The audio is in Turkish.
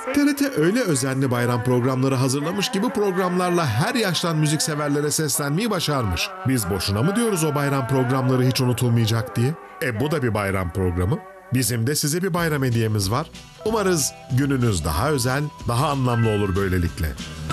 TRT öyle özenli bayram programları hazırlamış ki bu programlarla her yaştan müzikseverlere seslenmeyi başarmış. Biz boşuna mı diyoruz o bayram programları hiç unutulmayacak diye? Bu da bir bayram programı. Bizim de size bir bayram hediyemiz var. Umarız gününüz daha özel, daha anlamlı olur böylelikle.